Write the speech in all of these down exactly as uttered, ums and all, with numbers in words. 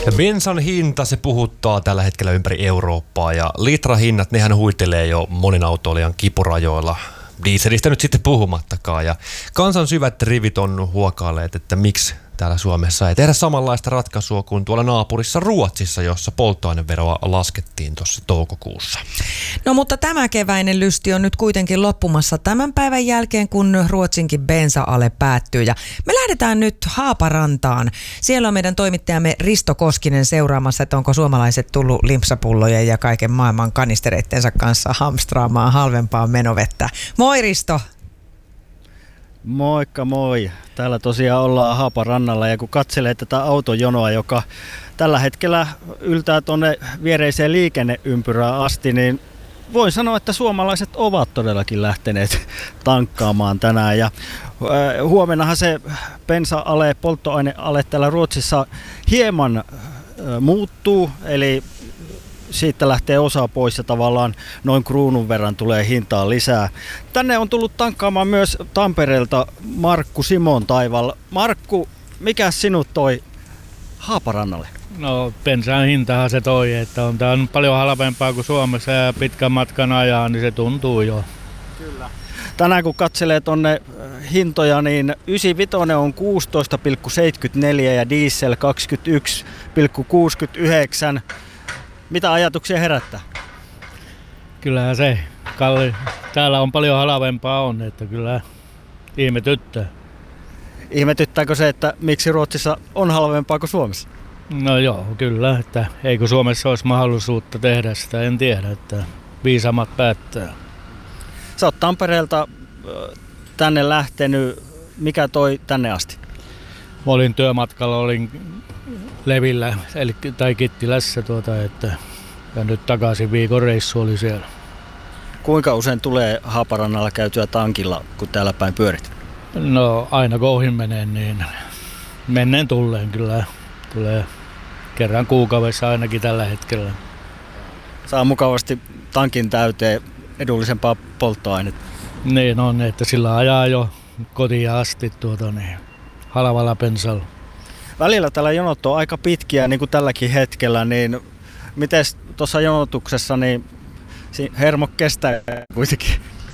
Bensan hinta, se puhuttaa tällä hetkellä ympäri Eurooppaa ja litrahinnat, nehän huitelee jo monin autoilijan kipurajoilla. Dieselistä nyt sitten puhumattakaan ja kansan syvät rivit on huokailleet, että miksi täällä Suomessa ei tehdä samanlaista ratkaisua kuin tuolla naapurissa Ruotsissa, jossa polttoaineveroa laskettiin tuossa toukokuussa. No mutta tämä keväinen lysti on nyt kuitenkin loppumassa tämän päivän jälkeen, kun Ruotsinkin bensa-ale päättyy. Ja me lähdetään nyt Haaparantaan. Siellä on meidän toimittajamme Risto Koskinen seuraamassa, että onko suomalaiset tullut limpsapullojen ja kaiken maailman kanistereittensa kanssa hamstraamaan halvempaa menovettä. Moi Risto! Moikka moi. Täällä tosiaan ollaan Haaparannalla ja kun katselee tätä autojonoa, joka tällä hetkellä yltää tuonne viereiseen liikenneympyrään asti, niin voin sanoa, että suomalaiset ovat todellakin lähteneet tankkaamaan tänään. Ja huomennahan se bensa-ale, polttoaineale täällä Ruotsissa hieman muuttuu, eli siitä lähtee osa pois ja tavallaan noin kruunun verran tulee hintaa lisää. Tänne on tullut tankkaamaan myös Tampereelta Markku Simon-Taival. Markku, mikä sinut toi Haaparannalle? No bensan hintahan se toi, että on tää on paljon halvempaa kuin Suomessa ja pitkän matkan ajaa, niin se tuntuu jo. Kyllä. Tänään kun katselee tonne hintoja, niin yhdeksänkymmentäviisi on kuusitoista pilkku seitsemänkymmentäneljä ja diesel kaksikymmentäyksi pilkku kuusikymmentäyhdeksän. Mitä ajatuksia herättää? Kyllähän se kalli. Täällä on paljon halvempaa on, että kyllä ihmetyttää. Ihmetyttääkö se, että miksi Ruotsissa on halvempaa kuin Suomessa? No joo, kyllä. Että eikö Suomessa olisi mahdollisuutta tehdä sitä, en tiedä, että viisaammat päättää. Sä oot Tampereelta tänne lähtenyt. Mikä toi tänne asti? Mä olin työmatkalla, olin Levillä eli, tai Kittilässä, tuota, että, ja nyt takaisin viikon reissu oli siellä. Kuinka usein tulee Haaparannalla käytyä tankilla, kun täällä päin pyörit? No aina kun ohi menee, niin menneen tulleen kyllä. Tulee kerran kuukaudessa ainakin tällä hetkellä. Saa mukavasti tankin täyteen edullisempaa polttoainetta. Niin on, että sillä ajaa jo kotiin asti tuota, niin, halvalla bensalla. Välillä tällä jonot on aika pitkiä, niin kuin tälläkin hetkellä, niin miten tuossa jonotuksessa niin hermot kestää kuitenkin?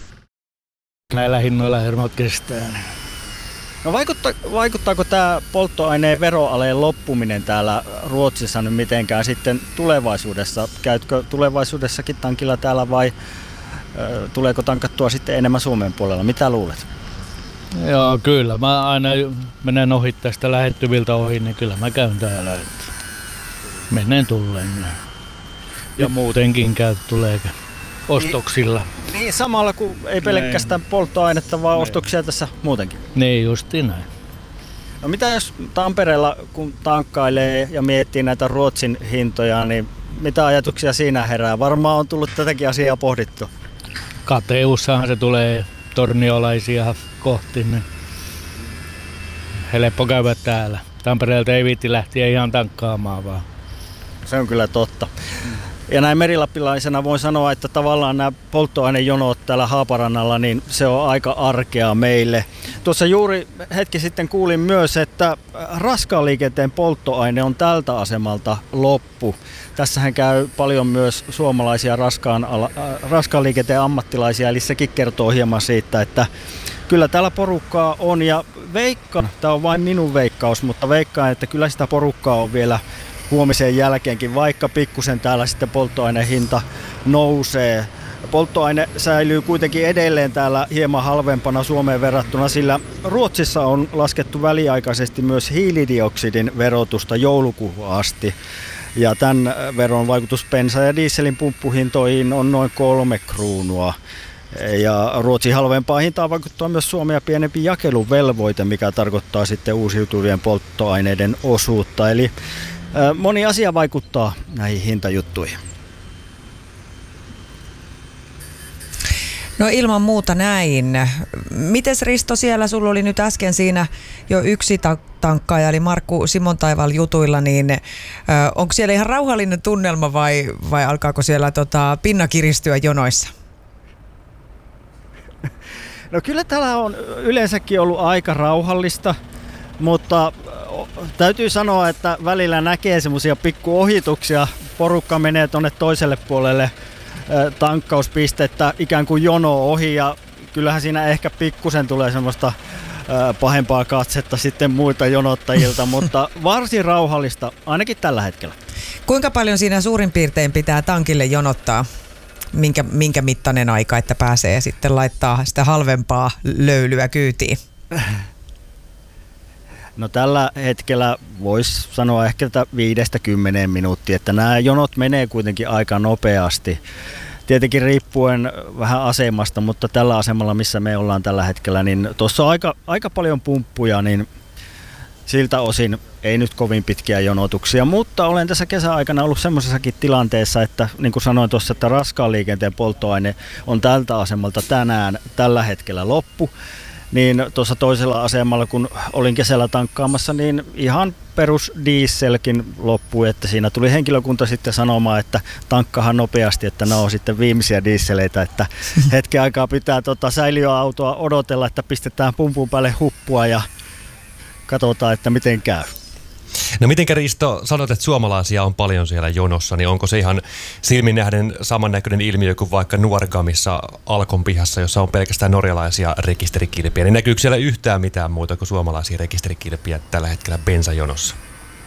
Näillä hinnoilla hermot kestää. No vaikuttaa, vaikuttaako tämä polttoaineen veroaleen loppuminen täällä Ruotsissa nyt mitenkään sitten tulevaisuudessa? Käytkö tulevaisuudessakin tankilla täällä vai ö, tuleeko tankattua sitten enemmän Suomen puolella? Mitä luulet? Joo, kyllä. Mä aina menen ohi tästä lähettyviltä ohi, niin kyllä mä käyn täällä. Että menen tulleen. Ja muutenkin käy tulee ostoksilla. Niin, niin samalla kuin ei pelkästään näin. Polttoainetta, vaan näin. Ostoksia tässä muutenkin. Niin, justiin näin. No mitä jos Tampereella kun tankkailee ja miettii näitä Ruotsin hintoja, niin mitä ajatuksia siinä herää? Varmaan on tullut tätäkin asiaa pohdittu. Kateussahan se tulee torniolaisia kohti, niin helppo käydä täällä. Tampereelta ei viitti lähteä ihan tankkaamaan vaan. Se on kyllä totta. Ja näin merilappilaisena voin sanoa, että tavallaan nämä polttoainejonot täällä Haaparannalla, niin se on aika arkea meille. Tuossa juuri hetki sitten kuulin myös, että raskaan liikenteen polttoaine on tältä asemalta loppu. Tässähän käy paljon myös suomalaisia raskaan, ala, äh, raskaan liikenteen ammattilaisia, eli sekin kertoo hieman siitä, että kyllä täällä porukkaa on ja veikkaan, tämä on vain minun veikkaus, mutta veikkaan, että kyllä sitä porukkaa on vielä huomisen jälkeenkin, vaikka pikkusen täällä sitten polttoaineen hinta nousee. Polttoaine säilyy kuitenkin edelleen täällä hieman halvempana Suomeen verrattuna, sillä Ruotsissa on laskettu väliaikaisesti myös hiilidioksidin verotusta joulukuuhun asti. Ja tämän veron vaikutus bensa- ja dieselin pumppuhintoihin on noin kolme kruunua. Ja Ruotsin halvempaa hintaa vaikuttaa myös Suomea pienempi jakeluvelvoite, mikä tarkoittaa sitten uusiutuvien polttoaineiden osuutta. Eli moni asia vaikuttaa näihin hintajuttuihin. No ilman muuta näin. Mites Risto siellä, sulla oli nyt äsken siinä jo yksi tankkaaja, eli Markku Simon-Taival jutuilla, niin ö, onko siellä ihan rauhallinen tunnelma vai, vai alkaako siellä tota, pinna kiristyä jonoissa? No kyllä täällä on yleensäkin ollut aika rauhallista, mutta No täytyy sanoa, että välillä näkee semmoisia pikkuohituksia. Porukka menee tuonne toiselle puolelle äh, tankkauspistettä ikään kuin jono ohi ja kyllähän siinä ehkä pikkusen tulee semmoista äh, pahempaa katsetta sitten muilta jonottajilta, mutta varsin rauhallista ainakin tällä hetkellä. Kuinka paljon siinä suurin piirtein pitää tankille jonottaa? Minkä, minkä mittainen aika, että pääsee sitten laittaa sitä halvempaa löylyä kyytiin? No tällä hetkellä voisi sanoa ehkä viidestä kymmeneen minuuttia, että nämä jonot menee kuitenkin aika nopeasti. Tietenkin riippuen vähän asemasta, mutta tällä asemalla, missä me ollaan tällä hetkellä, niin tuossa on aika, aika paljon pumppuja, niin siltä osin ei nyt kovin pitkiä jonotuksia, mutta olen tässä kesäaikana ollut semmoisessakin tilanteessa, että niin kuin sanoin tuossa, että raskaan liikenteen polttoaine on tältä asemalta tänään tällä hetkellä loppu, niin tuossa toisella asemalla, kun olin kesällä tankkaamassa, niin ihan perus dieselkin loppui, että siinä tuli henkilökunta sitten sanomaan, että tankkahan nopeasti, että nämä on sitten viimeisiä dieseleitä, että hetken aikaa pitää tota säiliöautoa odotella, että pistetään pumpun päälle huppua ja katsotaan, että miten käy. No mitenkä Risto, sanot, että suomalaisia on paljon siellä jonossa, niin onko se ihan silmin nähden samannäköinen ilmiö kuin vaikka Nuorgamissa Alkon pihassa, jossa on pelkästään norjalaisia rekisterikilpiä, niin näkyykö siellä yhtään mitään muuta kuin suomalaisia rekisterikilpiä tällä hetkellä bensajonossa?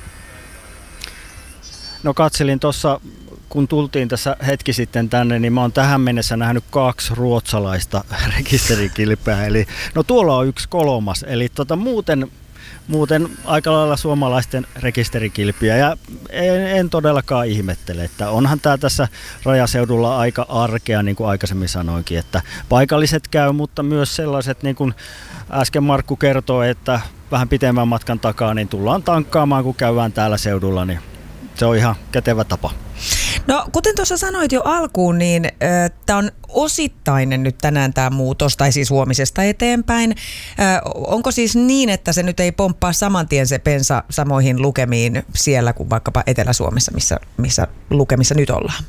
No katselin tuossa, kun tultiin tässä hetki sitten tänne, niin mä oon tähän mennessä nähnyt kaksi ruotsalaista rekisterikilpeä, eli no tuolla on yksi kolmas, eli tota muuten Muuten aika lailla suomalaisten rekisterikilpiä ja en, en todellakaan ihmettele, että onhan tämä tässä rajaseudulla aika arkea, niin kuin aikaisemmin sanoinkin, että paikalliset käy, mutta myös sellaiset, niin kuin äsken Markku kertoi, että vähän pitemmän matkan takaa niin tullaan tankkaamaan, kun käydään täällä seudulla, niin se on ihan kätevä tapa. No kuten tuossa sanoit jo alkuun, niin äh, tämä on osittainen nyt tänään tämä muutos, tai siis huomisesta eteenpäin. Äh, onko siis niin, että se nyt ei pomppaa saman tien se bensa samoihin lukemiin siellä kuin vaikkapa Etelä-Suomessa, missä, missä lukemissa nyt ollaan?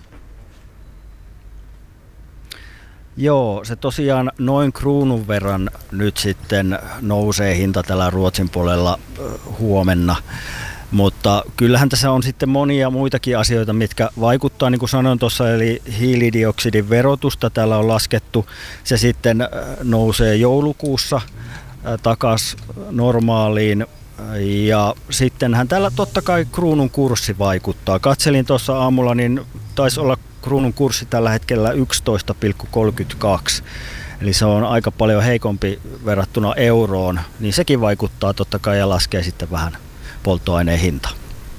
Joo, se tosiaan noin kruunun verran nyt sitten nousee hinta tällä Ruotsin puolella huomenna. Mutta kyllähän tässä on sitten monia muitakin asioita, mitkä vaikuttaa, niin kuin sanoin tuossa, eli hiilidioksidin verotusta täällä on laskettu. Se sitten nousee joulukuussa takaisin normaaliin. Ja sittenhän täällä totta kai kruunun kurssi vaikuttaa. Katselin tuossa aamulla, niin taisi olla kruunun kurssi tällä hetkellä yksitoista pilkku kolmekymmentäkaksi. Eli se on aika paljon heikompi verrattuna euroon, niin sekin vaikuttaa totta kai ja laskee sitten vähän polttoaineen hinta.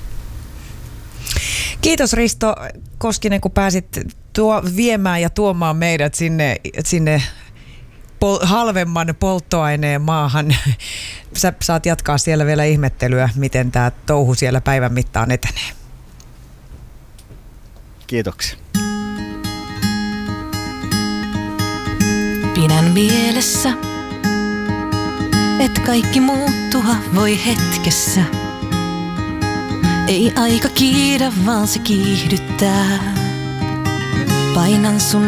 Kiitos Risto Koskinen, kun pääsit tuo, viemään ja tuomaan meidät sinne, sinne pol, halvemman polttoaineen maahan. Sä saat jatkaa siellä vielä ihmettelyä, miten tämä touhu siellä päivän mittaan etenee. Kiitoksia. Pidän mielessä, et kaikki muuttua voi hetkessä. Ei aika kiidä, vaan se kiihdyttää. Painan sun